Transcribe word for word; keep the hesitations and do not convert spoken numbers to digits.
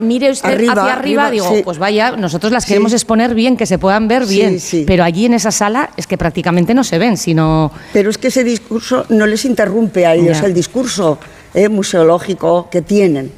mire usted arriba, hacia arriba, arriba, digo, sí. pues vaya, nosotros las Sí. queremos exponer bien, que se puedan ver Sí, bien, sí. pero allí en esa sala es que prácticamente no se ven, sino... Pero es que ese discurso no les interrumpe a ellos Ya. el discurso eh, museológico que tienen.